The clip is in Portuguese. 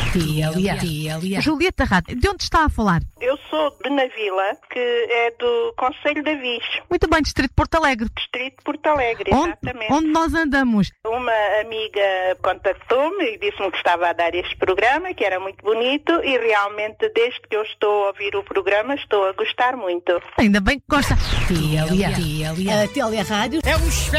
TLA. Julieta Rato, de onde está a falar? Eu sou de Navila, que é do Concelho de Avis. Muito bem, Distrito de Porto Alegre. Distrito de Porto Alegre, exatamente. Onde nós andamos? Uma amiga contactou-me e disse-me que estava a dar este programa, que era muito bonito, e realmente, desde que eu estou a ouvir o programa, estou a gostar muito. Ainda bem que gosta. A TLA Rádio é um